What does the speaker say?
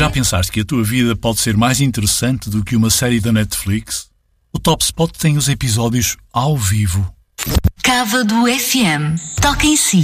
Já pensaste que a tua vida pode ser mais interessante do que uma série da Netflix? O Top Spot tem os episódios ao vivo. Cávado FM. Toca em si.